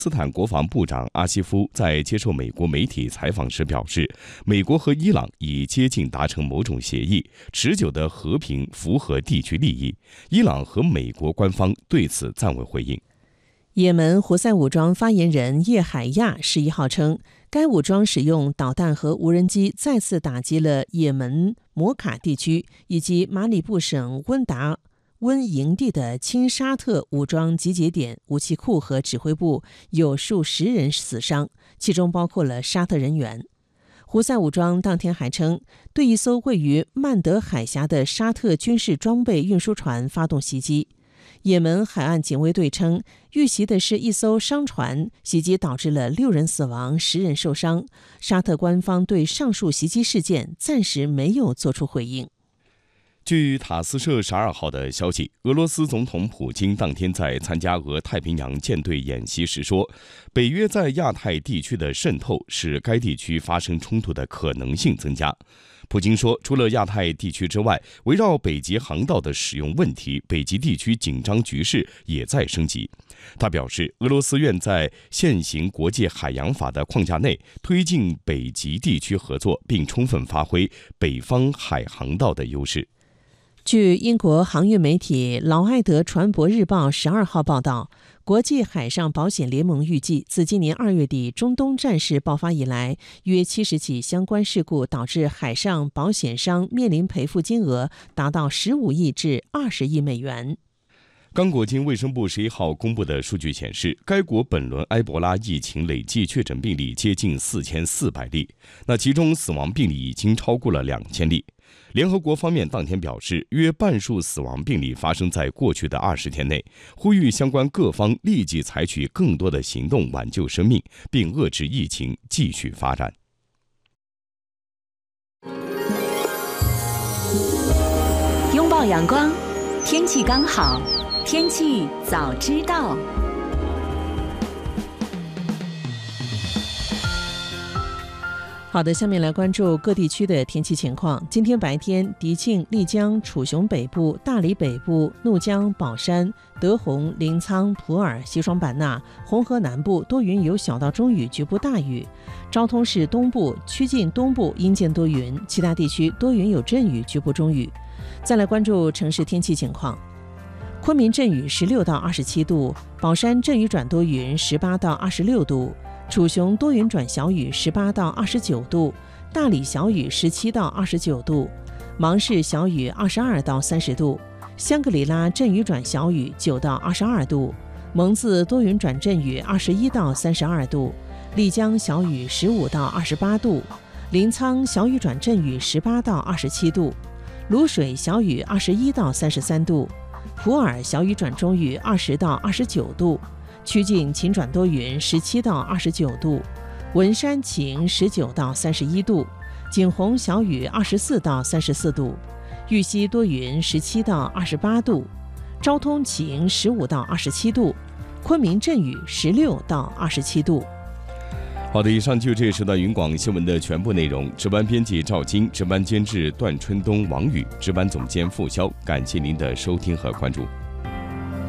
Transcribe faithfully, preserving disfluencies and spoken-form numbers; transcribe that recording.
斯坦国防部长阿西夫在接受美国媒体采访时表示，美国和伊朗已接近达成某种协议，持久的和平符合地区利益。伊朗和美国官方对此暂未回应。 也门胡塞武装发言人叶海亚十一号称，该武装使用导弹和无人机再次打击了也门摩卡地区以及马里布省温达温营地的亲沙特武装集结点、武器库和指挥部，有数十人死伤，其中包括了沙特人员。胡塞武装当天还称，对一艘位于曼德海峡的沙特军事装备运输船发动袭击。也门海岸警卫队称，遇袭的是一艘商船，袭击导致了六人死亡、十人受伤。沙特官方对上述袭击事件暂时没有作出回应。 据塔斯社十二号的消息，俄罗斯总统普京当天在参加俄太平洋舰队演习时说，北约在亚太地区的渗透使该地区发生冲突的可能性增加。普京说，除了亚太地区之外，围绕北极航道的使用问题，北极地区紧张局势也在升级。他表示，俄罗斯愿在现行国际海洋法的框架内推进北极地区合作，并充分发挥北方海航道的优势。 据英国航运媒体劳埃德船舶日报十二号报道，国际海上保险联盟预计，自今年二月底中东战事爆发以来，约七十起相关事故导致海上保险商面临赔付金额达到十五亿至二十亿美元。 刚果金卫生部十一号公布的数据显示，该国本轮埃博拉疫情累计确诊病例接近四千四百例，那其中死亡病例已经超过了两千例。联合国方面当天表示，约半数死亡病例发生在过去的二十天内，呼吁相关各方立即采取更多的行动挽救生命，并遏制疫情继续发展。 拥抱阳光，天气刚好，天气早知道。 好的，下面来关注各地区的天气情况。今天白天，迪庆、丽江、楚雄北部、大理北部、怒江、宝山、德宏、临沧、普洱、西双版纳、红河南部多云有小到中雨，局部大雨；昭通市东部、曲靖东部阴间多云，其他地区多云有阵雨，局部中雨。再来关注城市天气情况。昆明阵雨十六到二十七度，宝山阵雨转多云十八到二十六度。楚雄多云转小雨十八到二十九度，大理小雨十七到二十九度，芒市小雨二十二到三十度，香格里拉阵雨转小雨九到二十二度，蒙自多云转阵雨二十一到三十二度，丽江小雨十五到二十八度，临沧小雨转阵雨十八到二十七度，卤水小雨二十一到三十三度，普洱小雨转中雨二十到二十九度，曲靖晴转多云十七到二十九度，文山晴十九到三十一度，景洪小雨二十四到三十四度，玉溪多云十七到二十八度，昭通晴十五到二十七度，昆明阵雨十六到二十七度。 好的，以上就是这时的云广新闻的全部内容。值班编辑赵晶，值班监制段春东、王宇，值班总监付潇。感谢您的收听和关注。